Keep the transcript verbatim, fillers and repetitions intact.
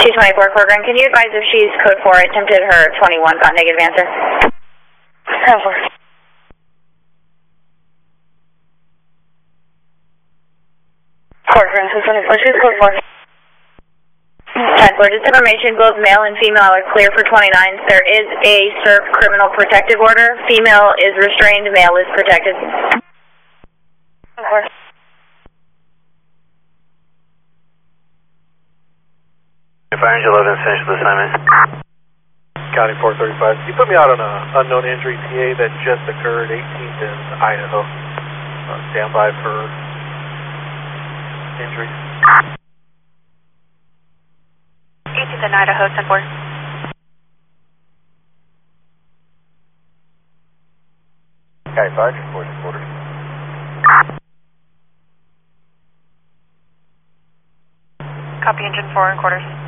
two twenty-four Corcoran, can you advise if she's code four attempted her twenty-one, got negative answer? ten four. Corcoran, two twenty-four, she's code four. ten four, just information, both male and female are clear for twenty-nines. There is a S E R P criminal protective order. Female is restrained, male is protected. ten four. Fire Engine eleven, finish with assignment. County four thirty-five. You put me out on a unknown injury T A that just occurred, eighteenth in Idaho. Uh, stand by for injury. eighteenth in Idaho, ten four. County five, four quarters. Copy engine four and quarters.